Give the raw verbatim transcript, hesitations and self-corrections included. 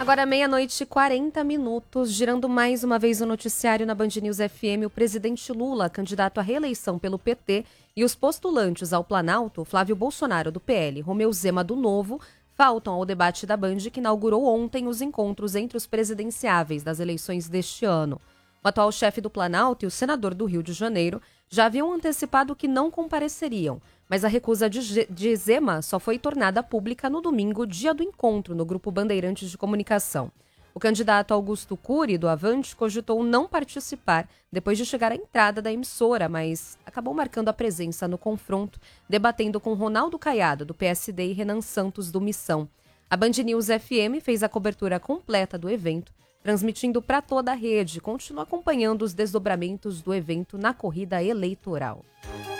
Agora meia-noite e quarenta minutos, girando mais uma vez o noticiário na Band News F M, o presidente Lula, candidato à reeleição pelo P T, e os postulantes ao Planalto, Flávio Bolsonaro do P L, Romeu Zema do Novo, faltam ao debate da Band que inaugurou ontem os encontros entre os presidenciáveis das eleições deste ano. O atual chefe do Planalto e o senador do Rio de Janeiro já haviam antecipado que não compareceriam, mas a recusa de, de Zema só foi tornada pública no domingo, dia do encontro, no Grupo Bandeirantes de Comunicação. O candidato Augusto Cury, do Avante, cogitou não participar depois de chegar à entrada da emissora, mas acabou marcando a presença no confronto, debatendo com Ronaldo Caiado, do P S D, e Renan Santos, do Missão. A Band News F M fez a cobertura completa do evento, transmitindo para toda a rede, continua acompanhando os desdobramentos do evento na corrida eleitoral.